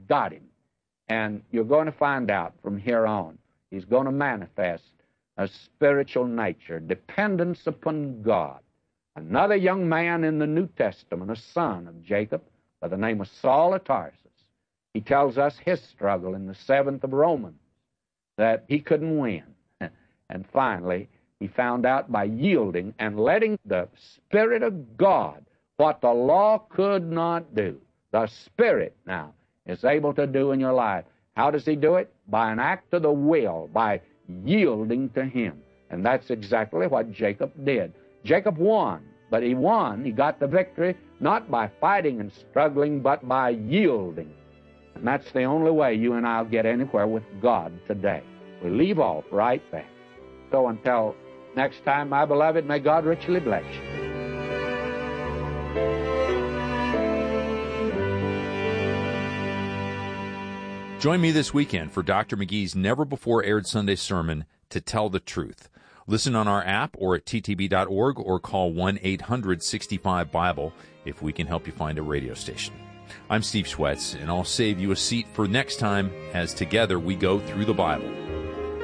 got him. And you're going to find out from here on, he's going to manifest a spiritual nature, dependence upon God. Another young man in the New Testament, a son of Jacob, by the name of Saul of Tarsus, he tells us his struggle in the 7th of Romans, that he couldn't win. And finally, he found out by yielding and letting the Spirit of God, what the law could not do, the Spirit now is able to do in your life. How does he do it? By an act of the will, by yielding to him. And that's exactly what Jacob did. Jacob won, but he got the victory, not by fighting and struggling, but by yielding. And that's the only way you and I will get anywhere with God today. We leave off right there. So until next time, my beloved, may God richly bless you. Join me this weekend for Dr. McGee's never-before-aired Sunday sermon, To Tell the Truth. Listen on our app or at ttb.org or call 1-800-65-BIBLE if we can help you find a radio station. I'm Steve Schwetz, and I'll save you a seat for next time as together we go through the Bible.